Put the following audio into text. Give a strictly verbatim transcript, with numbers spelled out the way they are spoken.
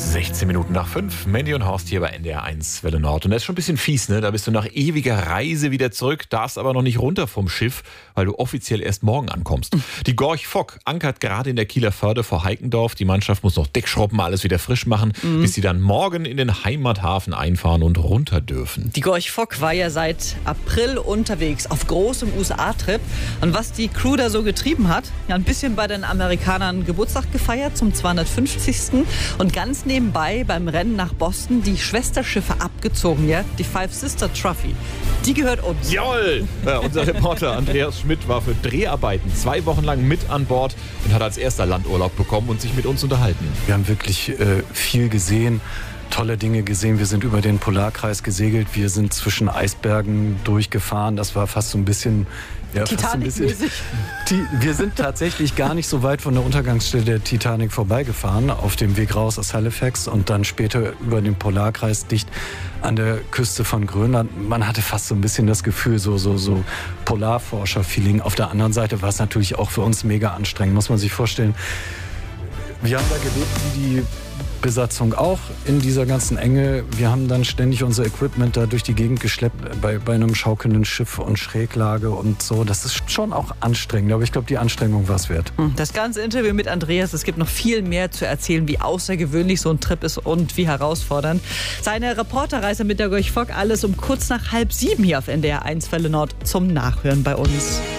sechzehn Minuten nach fünf. Mandy und Horst hier bei N D R eins Welle Nord. Und das ist schon ein bisschen fies, ne? Da bist du nach ewiger Reise wieder zurück, darfst aber noch nicht runter vom Schiff, weil du offiziell erst morgen ankommst. Mhm. Die Gorch Fock ankert gerade in der Kieler Förde vor Heikendorf. Die Mannschaft muss noch Deckschrubben, alles wieder frisch machen, mhm. bis sie dann morgen in den Heimathafen einfahren und runter dürfen. Die Gorch Fock war ja seit April unterwegs auf großem U S A-Trip. Und was die Crew da so getrieben hat, ja, ein bisschen bei den Amerikanern Geburtstag gefeiert zum zweihundertfünfzigsten und ganz nebenbei beim Rennen nach Boston die Schwesterschiffe abgezogen, ja, die Five Sister Trophy. Die gehört uns. Jawohl! Ja, unser Reporter Andreas Schmidt war für Dreharbeiten zwei Wochen lang mit an Bord und hat als erster Landurlaub bekommen und sich mit uns unterhalten. Wir haben wirklich äh, viel gesehen. Tolle Dinge gesehen. Wir sind über den Polarkreis gesegelt. Wir sind zwischen Eisbergen durchgefahren. Das war fast so ein bisschen... Ja, Titanic-mäßig. Wir sind tatsächlich gar nicht so weit von der Untergangsstelle der Titanic vorbeigefahren, auf dem Weg raus aus Halifax und dann später über den Polarkreis dicht an der Küste von Grönland. Man hatte fast so ein bisschen das Gefühl, so, so, so Polarforscher-Feeling. Auf der anderen Seite war es natürlich auch für uns mega anstrengend, muss man sich vorstellen. Wir haben da gelebt wie die Besatzung auch in dieser ganzen Enge. Wir haben dann ständig unser Equipment da durch die Gegend geschleppt bei, bei einem schaukelnden Schiff und Schräglage und so. Das ist schon auch anstrengend, aber ich glaube, die Anstrengung war es wert. Das ganze Interview mit Andreas, es gibt noch viel mehr zu erzählen, wie außergewöhnlich so ein Trip ist und wie herausfordernd. Seine Reporterreise mit der Gorch Fock, alles um kurz nach halb sieben hier auf N D R eins Welle Nord zum Nachhören bei uns.